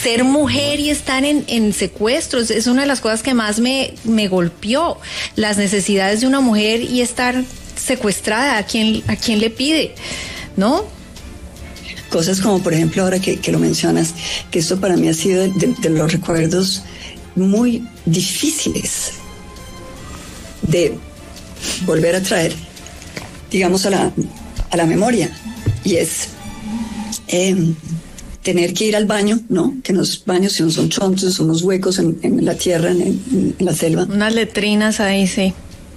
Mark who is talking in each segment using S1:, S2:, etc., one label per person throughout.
S1: ser mujer y estar en secuestros es una de las cosas que más me golpeó. Las necesidades de una mujer y estar secuestrada, ¿a quién le pide? ¿No?
S2: Cosas como, por ejemplo, ahora que lo mencionas, que esto para mí ha sido de los recuerdos muy difíciles de volver a traer, digamos, a la memoria, y es tener que ir al baño, ¿no? Que los baños son chontos, son unos huecos en la tierra, en la selva.
S1: Unas letrinas ahí, sí.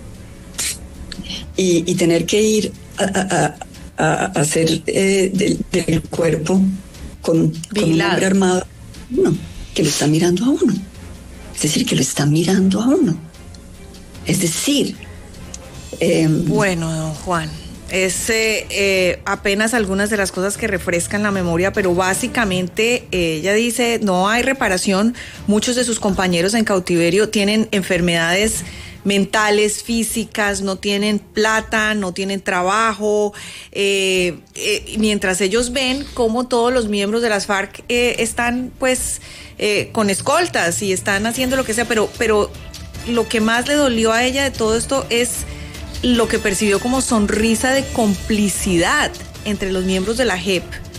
S2: Y tener que ir a hacer del cuerpo con un hombre armado, que lo está mirando a uno. Es decir, que lo está mirando a uno. Es decir...
S3: bueno, don Juan, es apenas algunas de las cosas que refrescan la memoria, pero básicamente ella dice, no hay reparación. Muchos de sus compañeros en cautiverio tienen enfermedades mentales, físicas, no tienen plata, no tienen trabajo, mientras ellos ven cómo todos los miembros de las FARC están pues con escoltas y están haciendo lo que sea, pero lo que más le dolió a ella de todo esto es lo que percibió como sonrisa de complicidad entre los miembros de la JEP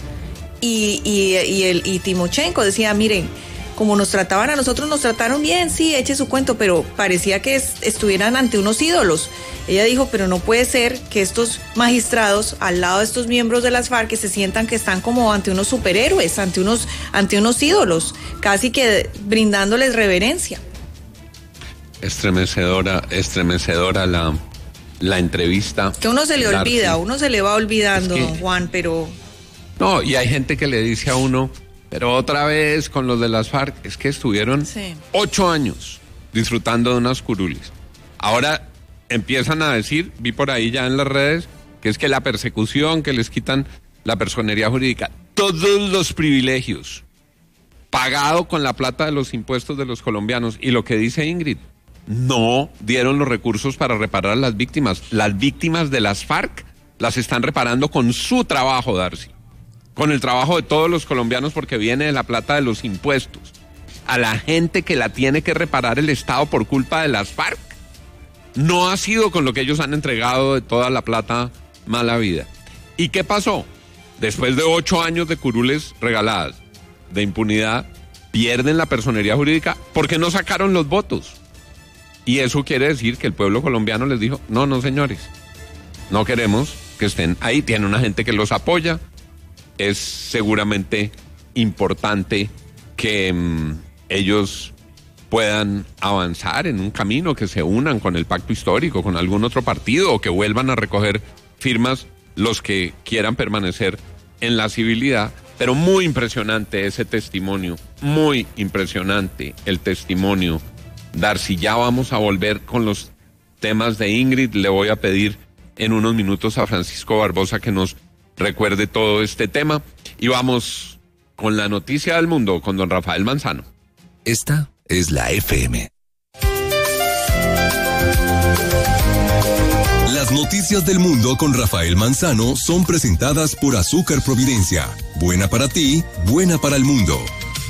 S3: y Timochenko. Decía, miren, como nos trataban a nosotros, nos trataron bien, sí, eche su cuento, pero parecía que estuvieran ante unos ídolos. Ella dijo, pero no puede ser que estos magistrados, al lado de estos miembros de las FARC, que se sientan que están como ante unos superhéroes, ante unos ídolos, casi que brindándoles reverencia.
S4: Estremecedora la entrevista.
S3: Que uno se le olvida, uno se le va olvidando, es que, don Juan, pero...
S4: No, y hay gente que le dice a uno... Pero otra vez con los de las FARC, es que estuvieron 8 años disfrutando de unas curules. Ahora empiezan a decir, vi por ahí ya en las redes, que es que la persecución, que les quitan la personería jurídica, todos los privilegios, pagado con la plata de los impuestos de los colombianos. Y lo que dice Ingrid, no dieron los recursos para reparar a las víctimas. Las víctimas de las FARC las están reparando con su trabajo, Darcy. Con el trabajo de todos los colombianos, porque viene de la plata de los impuestos. A la gente que la tiene que reparar el Estado por culpa de las FARC, no ha sido con lo que ellos han entregado de toda la plata mala vida. ¿Y qué pasó? Después de 8 años de curules regaladas, de impunidad, pierden la personería jurídica porque no sacaron los votos. Y eso quiere decir que el pueblo colombiano les dijo, no señores, no queremos que estén ahí, tienen una gente que los apoya. Es seguramente importante que ellos puedan avanzar en un camino, que se unan con el pacto histórico, con algún otro partido, o que vuelvan a recoger firmas los que quieran permanecer en la civilidad. Pero muy impresionante ese testimonio, muy impresionante el testimonio. Darcy, ya vamos a volver con los temas de Ingrid. Le voy a pedir en unos minutos a Francisco Barbosa que nos recuerde todo este tema y vamos con la noticia del mundo con don Rafael Manzano.
S5: Esta es la FM. Las noticias del mundo con Rafael Manzano son presentadas por Azúcar Providencia. Buena para ti, buena para el mundo.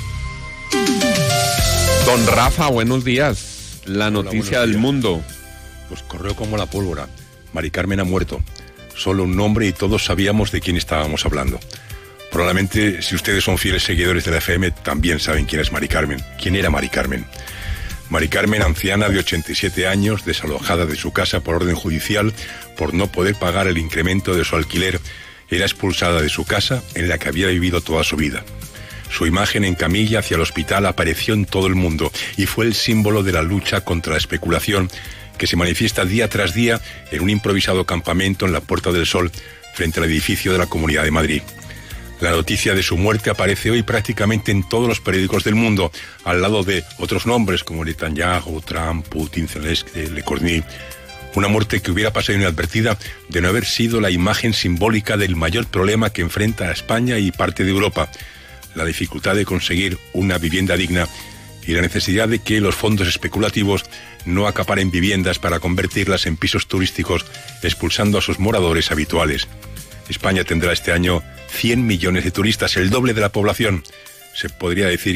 S4: Don Rafa, buenos días. La noticia del mundo.
S6: Pues corrió como la pólvora. Mari Carmen ha muerto. Solo un nombre y todos sabíamos de quién estábamos hablando. Probablemente, si ustedes son fieles seguidores de la FM, también saben quién es Mari Carmen. ¿Quién era Mari Carmen? Mari Carmen, anciana de 87 años, desalojada de su casa por orden judicial por no poder pagar el incremento de su alquiler, era expulsada de su casa en la que había vivido toda su vida. Su imagen en camilla hacia el hospital apareció en todo el mundo y fue el símbolo de la lucha contra la especulación que se manifiesta día tras día en un improvisado campamento en la Puerta del Sol frente al edificio de la Comunidad de Madrid. La noticia de su muerte aparece hoy prácticamente en todos los periódicos del mundo, al lado de otros nombres como Netanyahu, Trump, Putin, Zelensky, Lecornu. Una muerte que hubiera pasado inadvertida de no haber sido la imagen simbólica del mayor problema que enfrenta a España y parte de Europa, la dificultad de conseguir una vivienda digna y la necesidad de que los fondos especulativos no acaparen viviendas para convertirlas en pisos turísticos, expulsando a sus moradores habituales. España tendrá este año 100 millones de turistas, el doble de la población. Se podría decir